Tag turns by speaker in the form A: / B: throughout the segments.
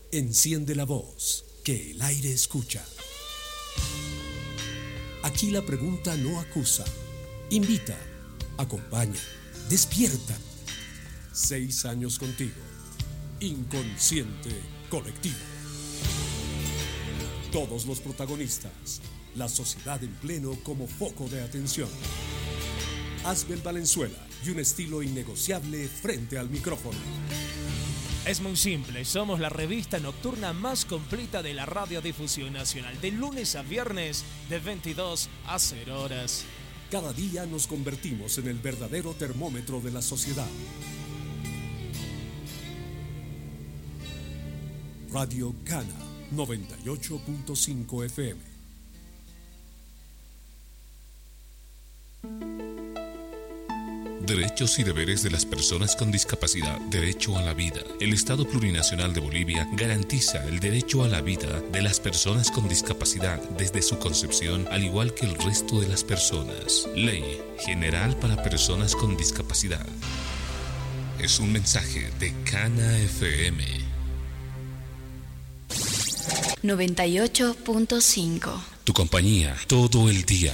A: Enciende la voz, que el aire escucha. Aquí la pregunta no acusa, invita, acompaña, despierta. 6 años contigo, inconsciente colectivo. Todos los protagonistas, la sociedad en pleno como foco de atención. Asbel Valenzuela y un estilo innegociable frente al micrófono.
B: Es muy simple, somos la revista nocturna más completa de la radiodifusión nacional, de lunes a viernes, de 22 a 0 horas.
A: Cada día nos convertimos en el verdadero termómetro de la sociedad. Radio Cana, 98.5 FM.
C: Derechos y deberes de las personas con discapacidad. Derecho a la vida. El Estado Plurinacional de Bolivia garantiza el derecho a la vida de las personas con discapacidad desde su concepción, al igual que el resto de las personas. Ley General para Personas con Discapacidad. Es un mensaje de Cana FM.
D: 98.5.
C: Tu compañía todo el día.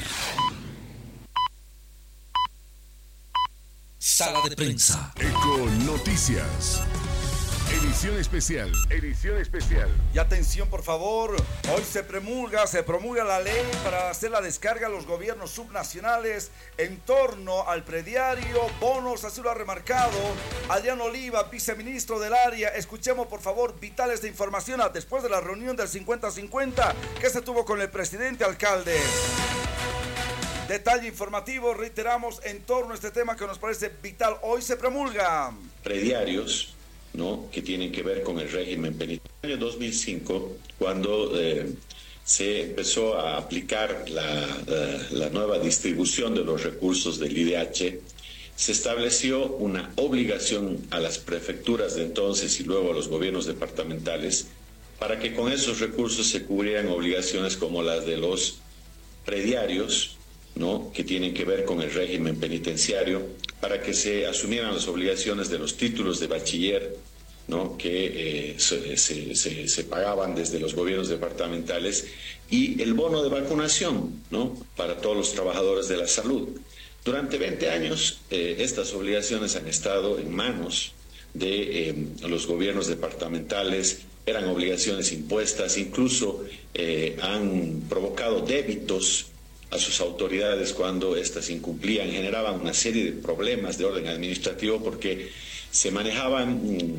E: Sala de prensa.
F: Eco Noticias. Edición especial. Edición especial.
G: Y atención, por favor. Hoy se promulga la ley para hacer la descarga a los gobiernos subnacionales en torno al prediario, bonos, así lo ha remarcado Adrián Oliva, viceministro del área. Escuchemos, por favor, vitales de información después de la reunión del 50-50 que se tuvo con el presidente alcalde. Detalle informativo, reiteramos, en torno a este tema que nos parece vital. Hoy se promulga.
H: Prediarios, ¿no?, que tienen que ver con el régimen penitenciario. En el año 2005, cuando se empezó a aplicar la nueva distribución de los recursos del IDH, se estableció una obligación a las prefecturas de entonces y luego a los gobiernos departamentales para que con esos recursos se cubrieran obligaciones como las de los prediarios, ¿no?, que tienen que ver con el régimen penitenciario, para que se asumieran las obligaciones de los títulos de bachiller, ¿no?, que se pagaban desde los gobiernos departamentales, y el bono de vacunación, ¿no?, para todos los trabajadores de la salud. Durante 20 años estas obligaciones han estado en manos de los gobiernos departamentales, eran obligaciones impuestas, incluso han provocado débitos a sus autoridades cuando éstas incumplían, generaban una serie de problemas de orden administrativo porque se manejaban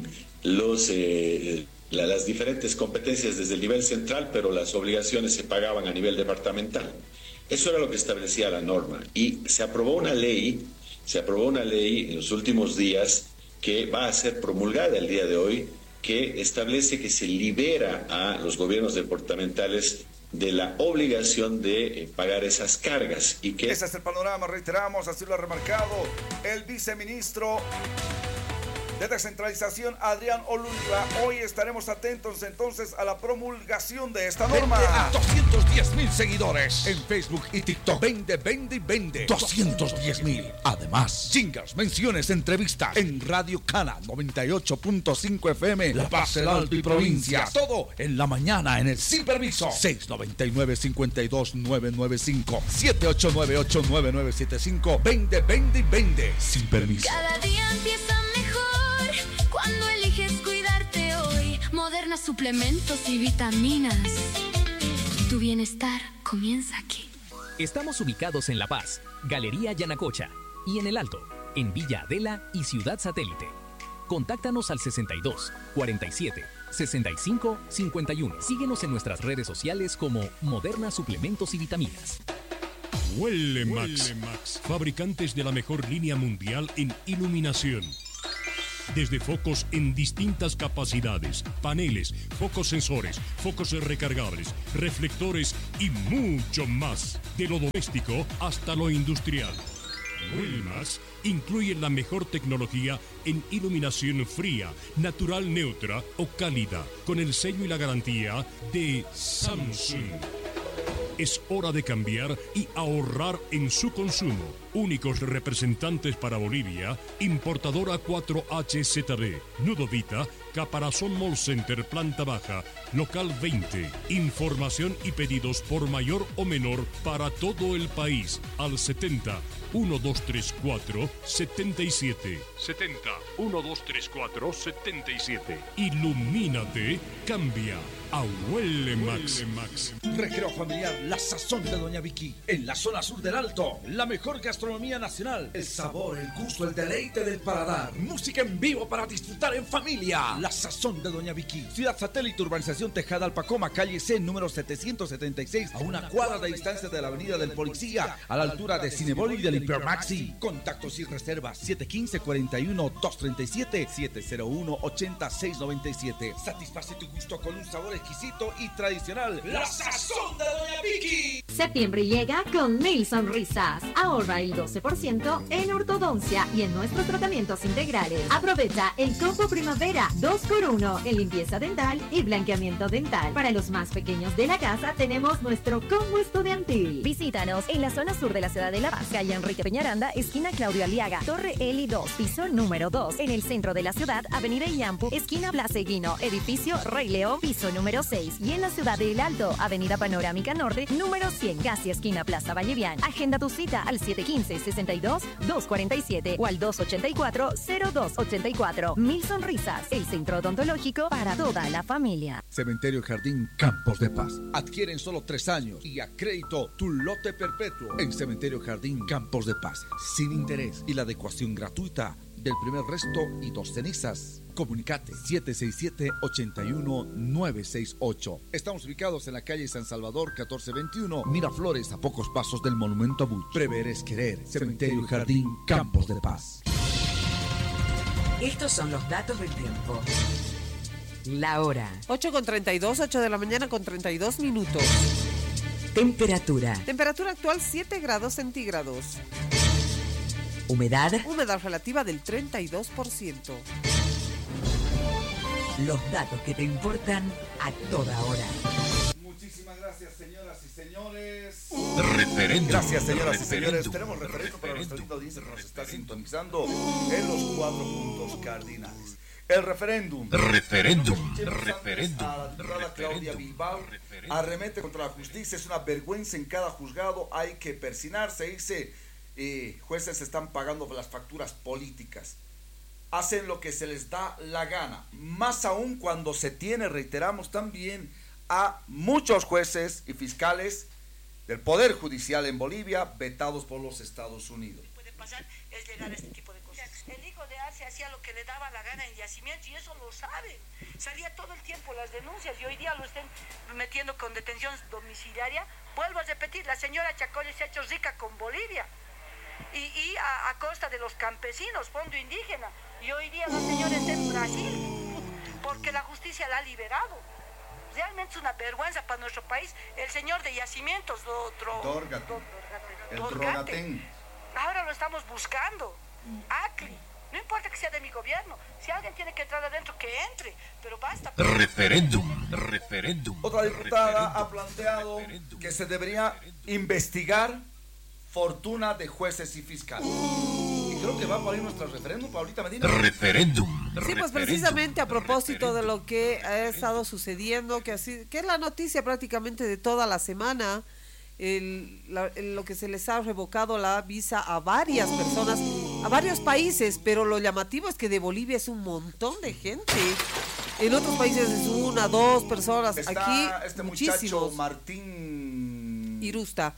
H: las diferentes competencias desde el nivel central, pero las obligaciones se pagaban a nivel departamental. Eso era lo que establecía la norma, y se aprobó una ley en los últimos días que va a ser promulgada el día de hoy, que establece que se libera a los gobiernos departamentales de la obligación de pagar esas cargas. Y que
G: ese es el panorama, reiteramos, así lo ha remarcado el viceministro de Descentralización, Adrián Oliva. Hoy estaremos atentos entonces a la promulgación de esta norma.
E: Vende a 210,000 seguidores en Facebook y TikTok. Vende, vende y vende. 210,000. Además, jingles, menciones, entrevistas en Radio Cana 98.5 FM, La Paz, el Alto y provincia. Todo en la mañana en el Sin Permiso. 699-52-995 7898-9975. Vende, vende y vende. Sin Permiso.
D: Cada día empieza mejor cuando eliges cuidarte hoy. Moderna suplementos y vitaminas. Tu bienestar comienza aquí.
I: Estamos ubicados en La Paz, Galería Yanacocha, y en El Alto, en Villa Adela y Ciudad Satélite. Contáctanos al 62 47 65 51. Síguenos en nuestras redes sociales como Moderna Suplementos y Vitaminas.
J: Huele Max, fabricantes de la mejor línea mundial en iluminación. Desde focos en distintas capacidades, paneles, focos sensores, focos recargables, reflectores y mucho más. De lo doméstico hasta lo industrial. Wilmax incluye la mejor tecnología en iluminación fría, natural neutra o cálida, con el sello y la garantía de Samsung. Es hora de cambiar y ahorrar en su consumo. Únicos representantes para Bolivia, importadora 4HZB, Nudovita, Caparazón Mall Center, planta baja, local 20. Información y pedidos por mayor o menor para todo el país al 70 1234 77. 70 1234 77. Ilumínate, cambia a Huele Max.
E: Recreo familiar, la sazón de Doña Vicky. En la zona sur del Alto, la mejor gastronomía nacional. El sabor, el gusto, el deleite del paladar. Música en vivo para disfrutar en familia. La sazón de Doña Vicky. Ciudad Satélite, urbanización Tejada Alpacoma, calle C, número 776, a una cuadra de distancia de la avenida del Policía, a la altura de Cinebol y del Hipermaxi. Contactos y reservas 715-41-237, 701-8697. Satisface tu gusto con un sabor exquisito y tradicional. La sazón de Doña Vicky.
K: Septiembre llega con 1000 sonrisas. Ahorra el 12% en ortodoncia y en nuestros tratamientos integrales. Aprovecha el combo primavera 2x1 en limpieza dental y blanqueamiento dental. Para los más pequeños de la casa tenemos nuestro combo estudiantil.
L: Visítanos en la zona sur de la ciudad de La Paz, calle Enrique Peñaranda, esquina Claudio Aliaga, Torre Eli 2, piso número 2. En el centro de la ciudad, avenida Iyampu, esquina Plaza Eguino, edificio Rey León, piso número 6. Y en la ciudad de El Alto, avenida Panorámica Norte, número 100, casi esquina Plaza Vallevián. Agenda tu cita al 715-62-247 o al 284-0284. 1000 sonrisas, el centro odontológico para toda la familia.
E: Cementerio Jardín Campos de Paz. Adquiere en solo 3 años y a crédito tu lote perpetuo en Cementerio Jardín Campos de Paz. Sin interés y la adecuación gratuita del primer resto y 2 cenizas. Comunicate 767-81-968. Estamos ubicados en la calle San Salvador 1421, Miraflores, a pocos pasos del Monumento a Bush. Prever es querer. Cementerio Jardín Campos de Paz.
M: Estos son los datos del tiempo. La hora.
N: 8:32, 8 de la mañana con 32 minutos.
M: Temperatura.
N: Temperatura actual 7 grados centígrados.
M: Humedad.
N: Humedad relativa del 32%.
M: Los datos que te importan a toda hora.
G: Muchísimas gracias, señoras y señores.
C: Referéndum.
G: Gracias, señoras y señores. Tenemos referéndum para nuestra linda audiencia que nos está sintonizando en los 4 puntos cardinales. El referéndum.
C: Referéndum.
G: A la diputada Claudia Bilbao arremete contra la justicia. Es una vergüenza en cada juzgado. Hay que persinarse. Dice, jueces están pagando las facturas políticas. Hacen lo que se les da la gana. Más aún cuando se tiene, reiteramos también, a muchos jueces y fiscales del Poder Judicial en Bolivia vetados por los Estados Unidos.
O: Puede pasar es llegar a este tipo de cosas. El hijo de Arce hacía lo que le daba la gana en yacimientos y eso lo saben. Salía todo el tiempo las denuncias y hoy día lo estén metiendo con detención domiciliaria. Vuelvo a repetir, la señora Chacolle se ha hecho rica con Bolivia y a costa de los campesinos, fondo indígena. Y hoy día la señora está en Brasil porque la justicia la ha liberado. Realmente es una vergüenza para nuestro país. El señor de yacimientos, Dorgaten. Ahora lo estamos buscando. ACLI. No importa que sea de mi gobierno. Si alguien tiene que entrar adentro, que entre. Pero basta.
C: Referéndum.
G: Otra diputada ha planteado que se debería investigar fortuna de jueces y fiscales. Y creo que va a poner nuestro referéndum, Paulita Medina.
C: Referéndum.
N: Sí, pues precisamente a propósito de lo que ha estado sucediendo, que es la noticia prácticamente de toda la semana, lo que se les ha revocado la visa a varias personas, a varios países, pero lo llamativo es que de Bolivia es un montón de gente. En otros países es 1, 2 personas.
G: Está
N: aquí
G: este
N: muchísimos.
G: muchacho Martín
N: Irusta,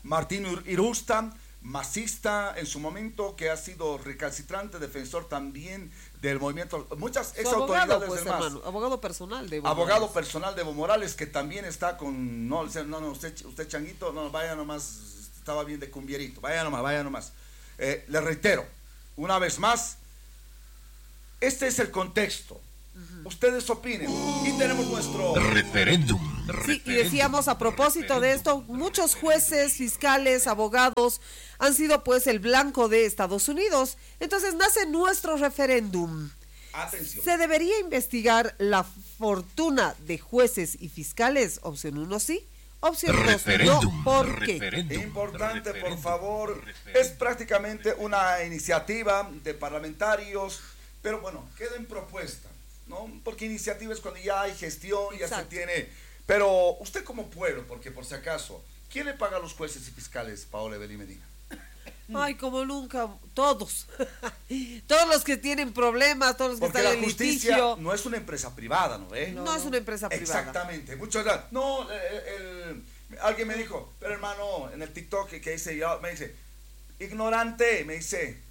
G: masista en su momento, que ha sido recalcitrante defensor también del movimiento, muchas ex autoridades
N: pues,
G: del MAS.
N: hermano, abogado personal de Evo
G: abogado
N: Morales.
G: Personal de Evo Morales, que también está con usted changuito, no, vaya nomás, estaba bien de cumbierito, vaya nomás. Le reitero, una vez más, este es el contexto. Ustedes opinen y tenemos nuestro
C: referéndum.
N: Sí, y decíamos a propósito de esto, muchos jueces, fiscales, abogados han sido pues el blanco de Estados Unidos. Entonces nace nuestro referéndum.
G: Atención.
N: ¿Se debería investigar la fortuna de jueces y fiscales? Opción 1 sí, opción 2 no. ¿Por qué?
G: Importante, por favor. Es prácticamente una iniciativa de parlamentarios, pero bueno, queda en propuesta. ¿no? Porque iniciativa es cuando ya hay gestión, ya se tiene. Pero usted como pueblo, porque por si acaso, ¿quién le paga a los jueces y fiscales, Paola Evelyn Medina?
N: Ay, como nunca, todos. Todos los que tienen problemas, todos los que
G: porque
N: están
G: en
N: en
G: justicia
N: litigio.
G: no es una empresa privada, ¿no ve?
N: No es una empresa privada.
G: Exactamente. Muchos no, alguien me dijo, pero hermano, en el TikTok que hice yo, me dice, ignorante, me dice,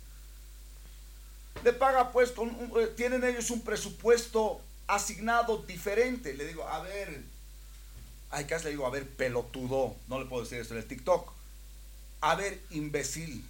G: le paga pues, tienen ellos un presupuesto asignado diferente. Le digo, a ver, casi le digo, a ver, pelotudo, no le puedo decir esto en el TikTok. A ver, imbécil.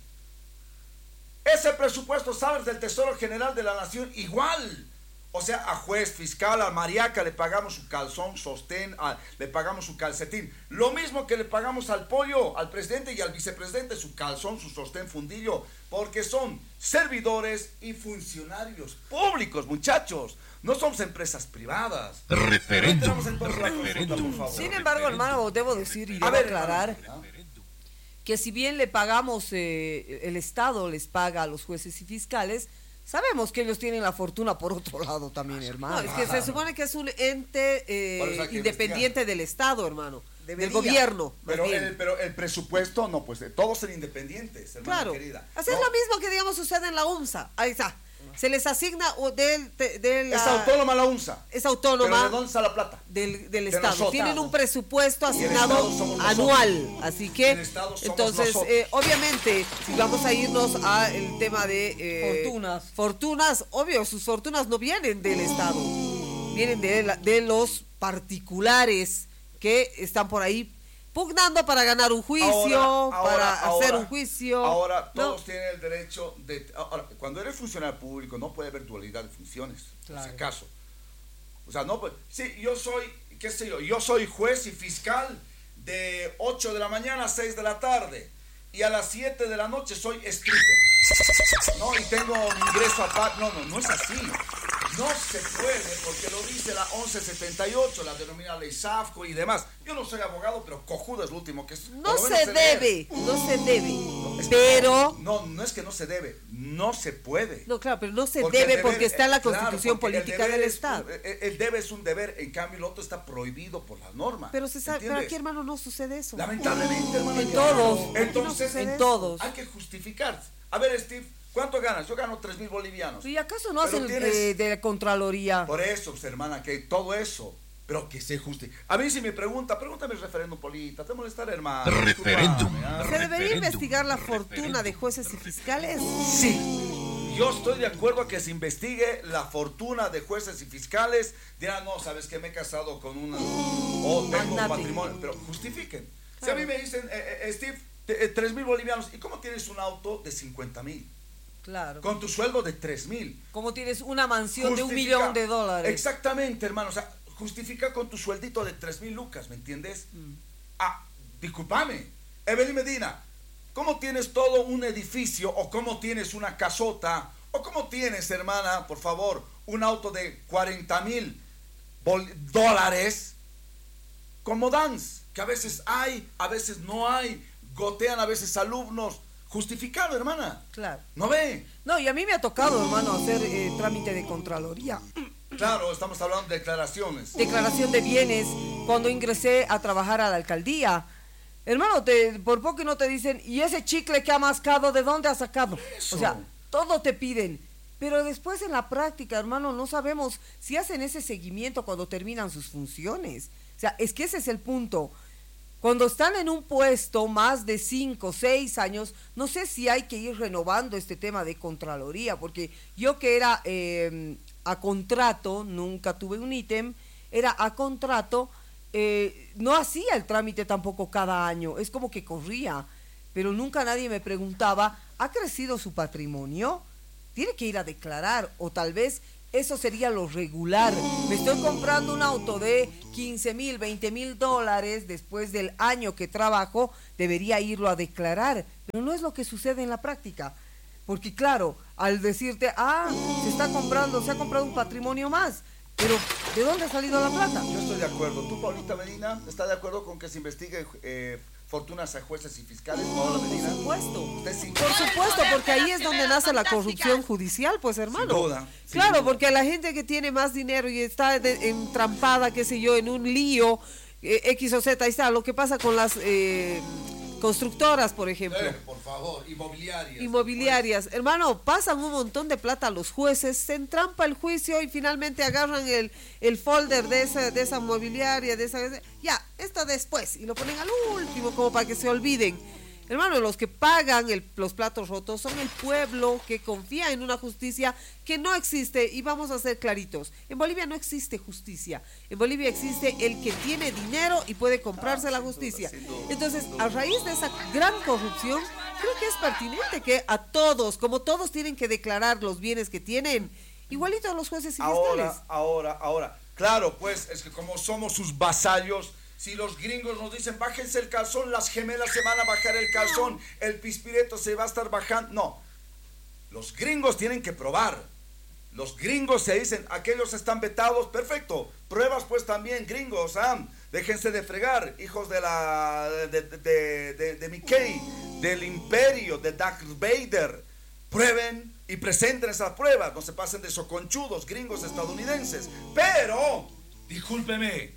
G: Ese presupuesto, ¿sabes? Del Tesoro General de la Nación, igual. O sea, a juez, fiscal, a mariaca le pagamos su calzón, sostén, le pagamos su calcetín. Lo mismo que le pagamos al pollo, al presidente y al vicepresidente, su calzón, su sostén, fundillo. Porque son servidores y funcionarios públicos, muchachos. No somos empresas privadas.
P: Referéndum.
N: Sin embargo, hermano, debo decir y debo aclarar que si bien le pagamos, el Estado les paga a los jueces y fiscales, sabemos que ellos tienen la fortuna por otro lado también, hermano. No, es que se supone que es un ente independiente del Estado, hermano. Del gobierno.
G: Pero el presupuesto, no, pues todos son independientes, hermana querida.
N: Así es lo mismo que, digamos, sucede en la UNSA. Ahí está. Se les asigna
G: es autónoma la UNSA.
N: Es autónoma.
G: ¿Pero de dónde está la plata?
N: Del Estado. Nosotros. Tienen un presupuesto asignado anual. Así que, entonces, obviamente, si vamos a irnos al tema de fortunas, obvio, sus fortunas no vienen del Estado. Vienen de los particulares que están por ahí pugnando para ganar un juicio, para hacer un juicio.
G: Ahora, todos tienen el derecho de... Ahora, cuando eres funcionario público no puede haber dualidad de funciones, claro. Si acaso. O sea, no puede... Sí, yo soy, qué sé yo soy juez y fiscal de 8 de la mañana a 6 de la tarde. Y a las 7 de la noche soy stripper. No, y tengo ingreso a... No es así. No se puede, porque lo dice la 1178, la denominada ley SAFCO y demás. Yo no soy abogado, pero cojudo es lo último que es.
N: No se debe. Pero...
G: No es que no se debe, no se puede.
N: No, claro, pero no se debe porque está en la Constitución Política del Estado.
G: El debe es un deber, en cambio el otro está prohibido por la norma.
N: Pero se sabe, pero aquí, hermano, no sucede eso.
G: Lamentablemente, hermano.
N: En todos.
G: Entonces,
N: en todos.
G: Hay que justificar. A ver, Steve, ¿cuánto ganas? Yo gano 3,000 bolivianos.
N: ¿Y acaso no hacen de Contraloría?
G: Por eso, pues, hermana, que todo eso, pero que se justifique. A mí si me pregúntame el referéndum, Polita, te molestar, hermano.
P: Referéndum.
N: ¿Se debería investigar la fortuna de jueces y fiscales?
G: Sí. Yo estoy de acuerdo a que se investigue la fortuna de jueces y fiscales. Dirán, no, ¿sabes qué? Me he casado con una... O tengo un patrimonio. Pero justifiquen. Claro. Si a mí me dicen, Steve, 3,000 bolivianos, ¿y cómo tienes un auto de 50,000?
N: Claro.
G: Con tu sueldo de 3,000.
N: ¿Cómo tienes una mansión de $1 millón?
G: Exactamente, hermano. O sea, justifica con tu sueldito de 3,000 lucas, ¿me entiendes? Discúlpame, Evelyn Medina, ¿cómo tienes todo un edificio o cómo tienes una casota o cómo tienes, hermana, por favor, un auto de 40,000 dólares como Dance, que a veces hay, a veces no hay, gotean a veces alumnos? Justificado, hermana.
N: Claro.
G: ¿No ve?
N: No, y a mí me ha tocado, hermano, hacer trámite de Contraloría.
G: Claro, estamos hablando de declaraciones.
N: Declaración de bienes, cuando ingresé a trabajar a la alcaldía. Hermano, por poco no te dicen, ¿y ese chicle que ha mascado, de dónde ha sacado? Eso. O sea, todo te piden. Pero después en la práctica, hermano, no sabemos si hacen ese seguimiento cuando terminan sus funciones. O sea, es que ese es el punto. Cuando están en un puesto más de 5, 6 años, no sé si hay que ir renovando este tema de Contraloría, porque yo que era a contrato, nunca tuve un ítem, era a contrato, no hacía el trámite tampoco cada año, es como que corría, pero nunca nadie me preguntaba, ¿ha crecido su patrimonio? Tiene que ir a declarar, o tal vez eso sería lo regular. Me estoy comprando un auto de 15,000, 20,000 dólares, después del año que trabajo, debería irlo a declarar, pero no es lo que sucede en la práctica, porque claro, al decirte, se ha comprado un patrimonio más, pero ¿de dónde ha salido la plata?
G: Yo estoy de acuerdo. ¿Tú, Paulita Medina, estás de acuerdo con que se investigue fortunas a jueces y fiscales, Paola Medina?
N: Por supuesto, porque ahí es donde nace la corrupción judicial, pues hermano.
G: Sin duda.
N: Claro, porque la gente que tiene más dinero y está entrampada, qué sé yo, en un lío, X o Z, ahí está, lo que pasa con las constructoras, por ejemplo.
G: Por favor,
N: Inmobiliarias. Hermano, pasan un montón de plata a los jueces, se entrampa el juicio y finalmente agarran el folder de esa mobiliaria, ya, esto después, y lo ponen al último como para que se olviden. Hermano, los que pagan los platos rotos son el pueblo que confía en una justicia que no existe, y vamos a ser claritos, en Bolivia no existe justicia, en Bolivia existe el que tiene dinero y puede comprarse la justicia. Entonces, a raíz de esa gran corrupción, creo que es pertinente que a todos, como todos tienen que declarar los bienes que tienen, igualito a los jueces y fiscales.
G: Ahora, claro, pues, es que como somos sus vasallos, si los gringos nos dicen, bájense el calzón, las gemelas se van a bajar el calzón, el pispireto se va a estar bajando. No, los gringos tienen que probar. Los gringos se dicen, aquellos están vetados, perfecto. Pruebas pues también, gringos, déjense de fregar, hijos de Mickey, del imperio, de Darth Vader. Prueben y presenten esas pruebas, no se pasen de soconchudos, gringos estadounidenses. Pero, discúlpeme,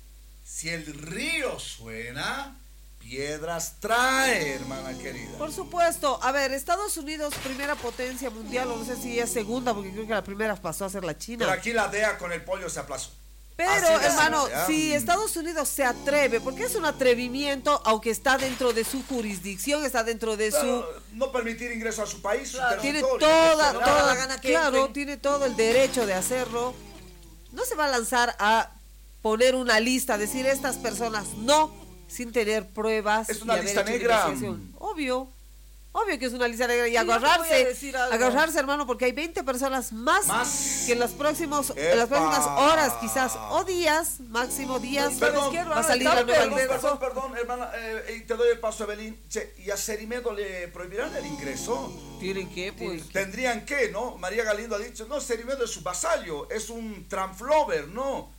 G: si el río suena, piedras trae, hermana querida.
N: Por supuesto. A ver, Estados Unidos, primera potencia mundial, o no sé si es segunda, porque creo que la primera pasó a ser la China.
G: Pero aquí la DEA con el pollo se aplazó.
N: Pero, hermano, si Estados Unidos se atreve, porque es un atrevimiento, aunque está dentro de su jurisdicción, está dentro de su...
G: No permitir ingreso a su país,
N: claro,
G: su
N: tiene
G: toda
N: la gana que claro, tiene todo el derecho de hacerlo. No se va a lanzar a poner una lista, decir estas personas no, sin tener pruebas.
G: Es una lista negra.
N: Obvio que es una lista negra. Y agarrarse, hermano, porque hay 20 personas más que en las próximas horas, quizás, o días, máximo días, va a salir la nueva lista.
G: Perdón, hermana, y te doy el paso, Evelyn. ¿Y a Cerimedo le prohibirán el ingreso?
N: ¿Tienen que? Pues.
G: Tendrían que, ¿no? María Galindo ha dicho, no, Cerimedo es su vasallo, es un Trump-lover, ¿no?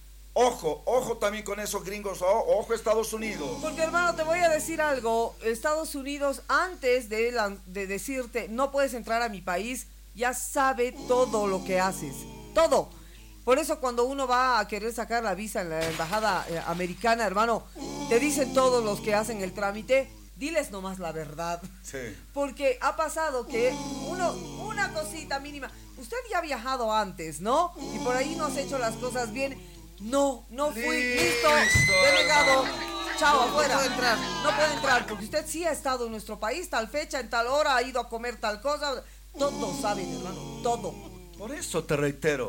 G: Ojo también con esos gringos, ojo Estados Unidos.
P: Porque hermano, te voy a decir algo, Estados Unidos antes de decirte no puedes entrar a mi país, ya sabe todo lo que haces, todo. Por eso cuando uno va a querer sacar la visa en la embajada americana, hermano, te dicen todos los que hacen el trámite, diles nomás la verdad.
G: Sí.
P: Porque ha pasado que una cosita mínima, usted ya ha viajado antes, ¿no? Y por ahí no has hecho las cosas bien. No fui, listo, denegado, chao, afuera, no puede entrar, porque usted sí ha estado en nuestro país, tal fecha, en tal hora, ha ido a comer tal cosa, todos saben, hermano, todo.
G: Por eso te reitero,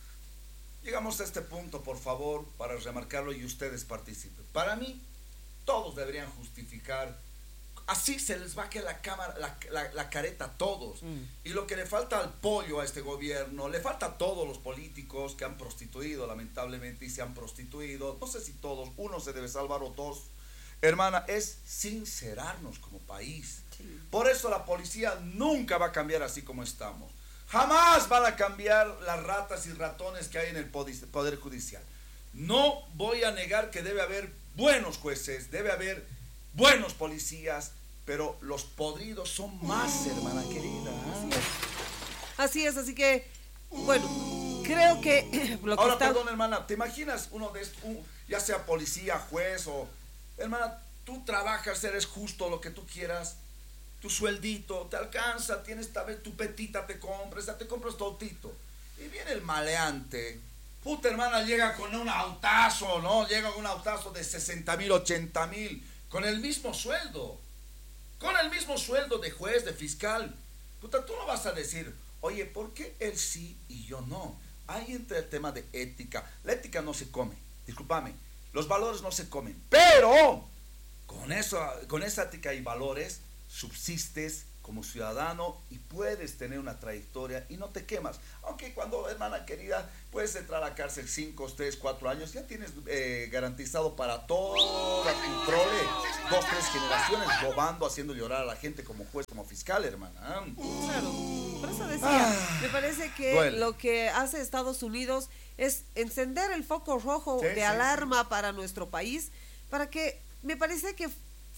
G: llegamos a este punto, por favor, para remarcarlo y ustedes participen. Para mí, todos deberían justificar, así se les va a quedar la careta a todos. Y lo que le falta al pollo a este gobierno, le falta a todos los políticos que han prostituido, lamentablemente, y se han prostituido, no sé si todos, uno se debe salvar o dos, hermana, es sincerarnos como país. Sí. Por eso la policía nunca va a cambiar así como estamos. Jamás van a cambiar las ratas y ratones que hay en el Poder Judicial. No voy a negar que debe haber buenos jueces, debe haber buenos policías, pero los podridos son más, hermana querida.
N: Así es, así que, bueno, creo que...
G: Ahora, perdón, hermana, ¿te imaginas uno de estos, ya sea policía, juez o... Hermana, tú trabajas, eres justo, lo que tú quieras, tu sueldito te alcanza, tienes tal vez tu petita, te compras todito. Y viene el maleante, puta hermana, llega con un autazo, ¿no? Llega con un autazo de 60,000, 80,000, con el mismo sueldo de juez, de fiscal. Puta, tú no vas a decir, oye, ¿por qué él sí y yo no? Ahí entra el tema de ética. La ética no se come, discúlpame, los valores no se comen, pero con esa ética y valores subsistes como ciudadano y puedes tener una trayectoria y no te quemas. Aunque cuando, hermana querida, puedes entrar a la cárcel 5, 3, 4 años, ya tienes garantizado para toda tu prole 2, 3 generaciones robando, haciendo llorar a la gente como juez, como fiscal, hermana.
N: Claro, por eso decía, me parece que lo que hace Estados Unidos es encender el foco rojo de alarma para nuestro país, para que, me parece que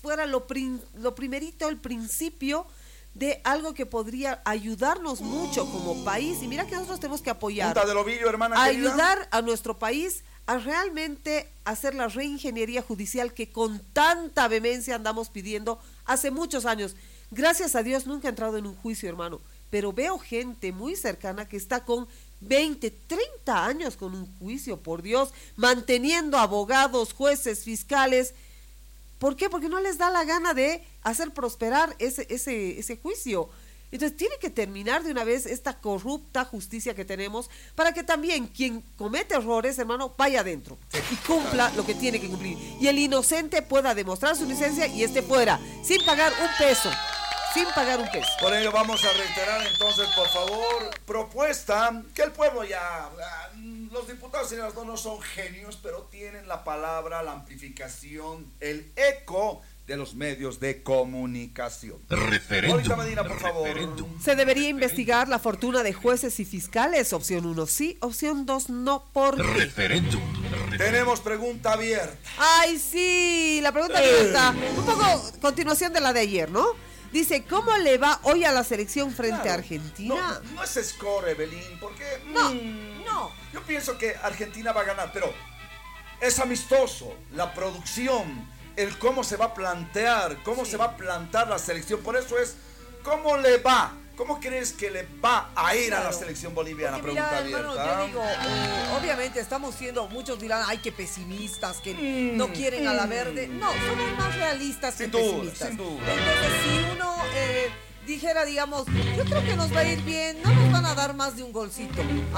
N: fuera lo primerito, el principio de algo que podría ayudarnos mucho como país. Y mira que nosotros tenemos que apoyar.
G: Punta del ovillo, hermana querida.
N: Ayudar a nuestro país a realmente hacer la reingeniería judicial que con tanta vehemencia andamos pidiendo hace muchos años. Gracias a Dios nunca he entrado en un juicio, hermano, pero veo gente muy cercana que está con 20, 30 años con un juicio, por Dios, manteniendo abogados, jueces, fiscales. ¿Por qué? Porque no les da la gana de hacer prosperar ese juicio. Entonces tiene que terminar de una vez esta corrupta justicia que tenemos para que también quien comete errores, hermano, vaya adentro y cumpla lo que tiene que cumplir. Y el inocente pueda demostrar su inocencia y esté fuera, sin pagar un peso. Sin pagar un peso.
G: Por ello vamos a reiterar entonces, por favor, propuesta que el pueblo ya... Los diputados y senadores no son genios, pero tienen la palabra, la amplificación, el eco de los medios de comunicación. Ahorita Medina, por favor.
N: Se debería investigar la fortuna de jueces y fiscales. Opción 1 sí, opción 2 no. ¿Por qué?
G: Tenemos pregunta abierta.
N: Ay, sí, la pregunta abierta. Un poco continuación de la de ayer, ¿no? Dice, ¿cómo le va hoy a la selección frente a Argentina?
G: No es score, Evelyn, porque...
N: No.
G: Yo pienso que Argentina va a ganar, pero es amistoso. La producción, el cómo se va a plantear, cómo se va a plantar la selección. Por eso es, ¿cómo le va? ¿Cómo crees que le va a ir a la selección boliviana?
P: Porque
G: pregunta
P: mira,
G: abierta.
P: hermano, yo digo, obviamente estamos siendo, muchos dirán, ay, qué pesimistas, que no quieren a la verde. No, somos más realistas que pesimistas.
G: Sin duda.
P: Entonces, si uno dijera, digamos, yo creo que nos va a ir bien, no nos van a dar más de un golcito.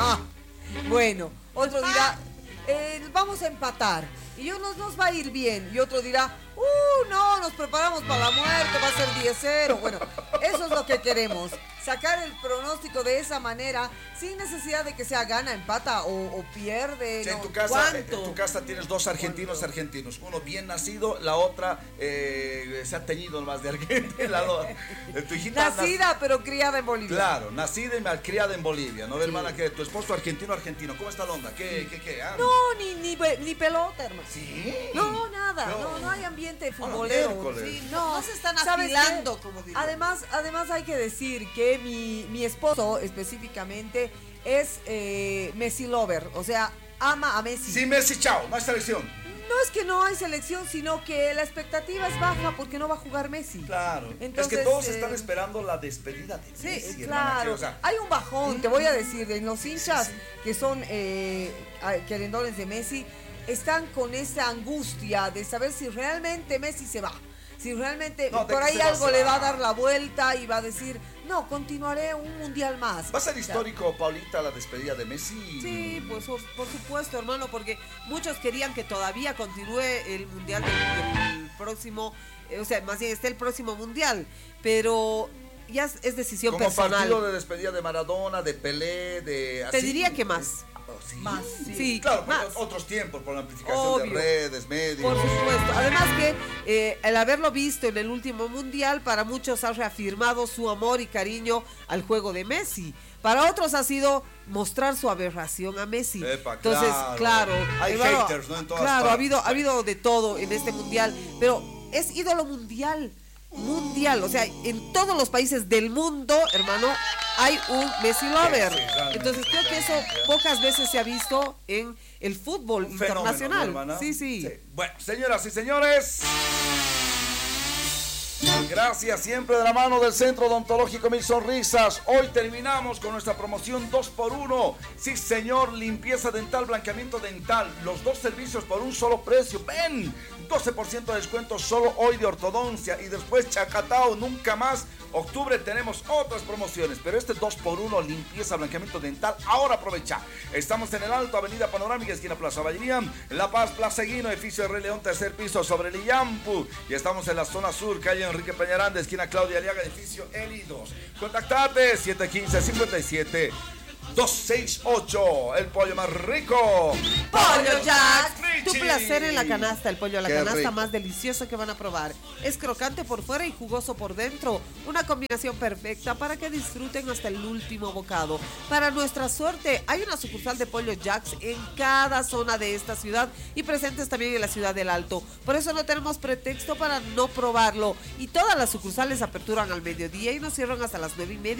P: Bueno, otro dirá, vamos a empatar. Y uno nos va a ir bien. Y otro dirá, no, nos preparamos para la muerte, va a ser 10-0. Bueno, eso es lo que queremos. Sacar el pronóstico de esa manera, sin necesidad de que sea gana, empata o pierde.
G: Sí,
P: no.
G: en tu casa tienes dos argentinos. Uno bien nacido, la otra se ha teñido más de Argentina. Tu hijita
P: nacida, pero criada en Bolivia.
G: Claro, nacida y malcriada en Bolivia. ¿No, hermana? Que tu esposo argentino. ¿Cómo está la onda? ¿Qué?
P: No, ni pelota, hermano.
G: ¿Sí?
P: No, nada. No hay ambiente futbolero.
N: No se están afilando, como digo.
P: Además hay que decir que mi esposo específicamente es Messi lover, o sea, ama a Messi.
G: Sí, Messi, chao, no hay selección.
P: No es que no hay selección, sino que la expectativa es baja porque no va a jugar Messi.
G: Claro.
P: Entonces,
G: es que todos están esperando la despedida de Messi.
P: Sí, claro. O sea, hay un bajón, te voy a decir, en los hinchas que son querendones de Messi, están con esa angustia de saber si realmente Messi se va. Si realmente por ahí algo le va a dar la vuelta y va a decir, no, continuaré un mundial más.
G: ¿Va a ser histórico, Paulita, la despedida de Messi?
N: Sí, pues por supuesto, hermano, porque muchos querían que todavía continúe el mundial del próximo, o sea, más bien esté el próximo mundial, pero ya es decisión
G: como
N: personal.
G: Como partido de despedida de Maradona, de Pelé, de...
N: Te diría que más.
G: Sí.
N: Más, sí,
G: claro,
N: más.
G: Otros tiempos, por la amplificación de redes, medios.
N: Por supuesto. Además que el haberlo visto en el último mundial, para muchos ha reafirmado su amor y cariño al juego de Messi. Para otros ha sido mostrar su aberración a Messi. Entonces, claro.
G: Hay haters, ¿no? En todas
N: claro,
G: partes.
N: ha habido de todo en este mundial, pero es ídolo mundial, o sea, en todos los países del mundo, hermano, hay un Messi lover. Entonces creo que eso pocas veces se ha visto en el fútbol internacional.
G: Fenómeno,
N: sí.
G: Bueno, señoras y señores, gracias siempre de la mano del Centro Odontológico Mil Sonrisas. Hoy terminamos con nuestra promoción 2x1. Sí, señor, limpieza dental, blanqueamiento dental, los dos servicios por un solo precio. ¡Ven! 12% de descuento solo hoy de ortodoncia y después Chacatao, nunca más. Octubre tenemos otras promociones, pero este 2x1 limpieza, blanqueamiento dental, ahora aprovecha. Estamos en el Alto, Avenida Panorámica, esquina Plaza Vallería, La Paz, Plaza Guino, edificio de Rey León, tercer piso sobre el Iyampu. Y estamos en la zona sur, calle Enrique Peñaranda, esquina Claudia Aliaga, edificio Eli 2. Contactate 715-57-268. El pollo más rico.
P: Pollo Jack.
N: Tu placer en la canasta, el pollo a la
G: Qué
N: canasta
G: rico.
N: más delicioso que van a probar. Es crocante por fuera y jugoso por dentro. Una combinación perfecta para que disfruten hasta el último bocado. Para nuestra suerte, hay una sucursal de Pollo Jacks en cada zona de esta ciudad y presentes también en la ciudad del Alto. Por eso no tenemos pretexto para no probarlo. Y todas las sucursales aperturan al mediodía y nos cierran hasta las 9:30